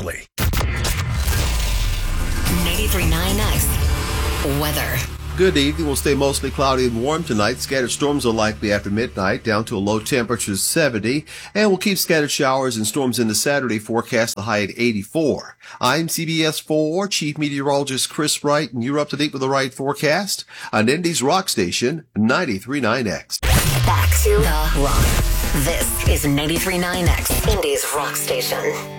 only. 93.9X weather. Good evening. We'll stay mostly cloudy and warm tonight. Scattered storms are likely after midnight, down to a low temperature of 70. And we'll keep scattered showers and storms into Saturday, forecast the high at 84. I'm CBS 4 Chief Meteorologist Chris Wright, and you're up to date with the right forecast on Indy's Rock Station, 93.9X. Back to the rock. This is 93.9X, Indy's Rock Station.